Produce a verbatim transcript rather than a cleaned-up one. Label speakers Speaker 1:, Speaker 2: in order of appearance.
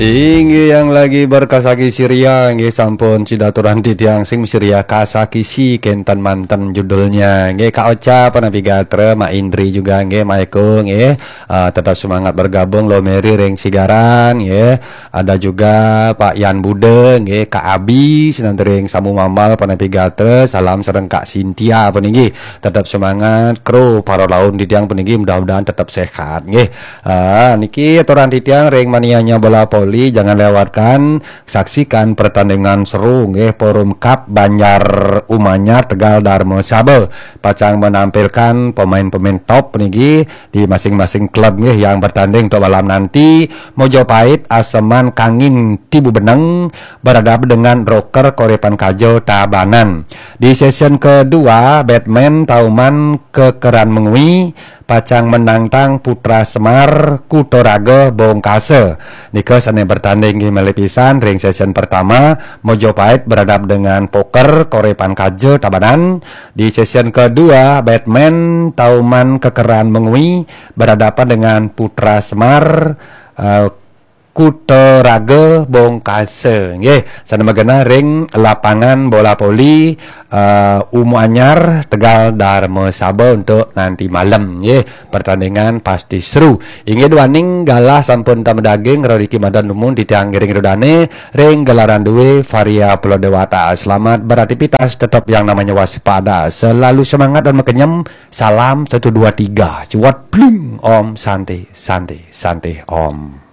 Speaker 1: Ingi yang lagi berkasaki Syria, nggih sampun cidaturan titiang sing Syria kasaki si kentan manten judulnya. Nggih Kak Ocha Panabigatre, Ma Indri juga nggih Maiko nggih. Uh, tetap semangat bergabung lo Mary Reng Sigaran nggih. Ada juga Pak Yan Bude nggih, Kak Abi sinantering Samu Mamal Panabigatre. Salam sareng Kak Cynthia peninggi. Tetap semangat kru para laun titiang peninggi, mudah-mudahan tetap sehat nggih. Uh, niki aturan titiang Reng manianya bola poli. Jangan lewatkan, saksikan pertandingan seru nggih Forum Cup Banjar Umanyar Tegal Darmo Sabe. Pacang menampilkan pemain-pemain top niki di masing-masing klub nggih yang bertanding untuk malam nanti. Mojopahit Aseman Kangin Tibu Beneng berhadapan dengan Rocker Korepan Kajo Tabanan. Di session kedua Batman Tauman Kekeran Mengui pacang menantang Putra Semar Kutoraga Bongkase. Nika sane bertanding di melepisan ring session pertama Mojopahit berhadap dengan Poker Korepan Kaje Tabanan. Di session kedua Batman Tauman Kekeran Mengui berhadapan dengan Putra Semar uh, Kutoraga Bongkase nggih. Sanemagana ring lapangan bola poli uh, Umu Anyar Tegal Darmo Sabo untuk nanti malam nggih. Pertandingan pasti seru. Inggih duaning galah sampun tamedaging Rodiki Madan Numun di tiang giring rodane ring gelaran duwe Varia Pulau Dewata. Selamat beraktivitas, tetap yang namanya waspada, selalu semangat dan mekenyem. Salam satu dua tiga cuat bling om santai santai santai om.